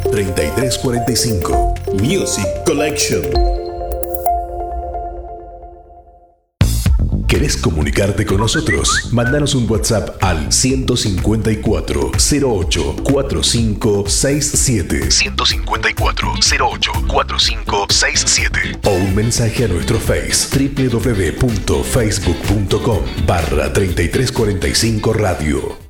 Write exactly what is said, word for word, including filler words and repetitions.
treinta y tres cuarenta y cinco. Music Collection. ¿Querés comunicarte con nosotros? Mándanos un WhatsApp al ciento cincuenta y cuatro, cero ocho, cuarenta y cinco sesenta y siete. ciento cincuenta y cuatro, cero ocho, cuarenta y cinco sesenta y siete. O un mensaje a nuestro Face w w w punto facebook punto com barra treinta y tres cuarenta y cinco radio.